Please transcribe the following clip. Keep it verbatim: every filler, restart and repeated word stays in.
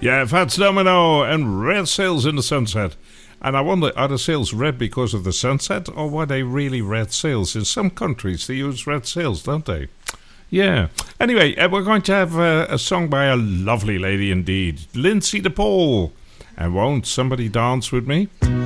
Yeah, Fats Domino and Red Sails in the Sunset. And I wonder, are the sails red because of the sunset, or were they really red sails? In some countries, they use red sails, don't they? Yeah. Anyway, uh, we're going to have uh, a song by a lovely lady indeed, Lindsay DePaul. And won't somebody dance with me?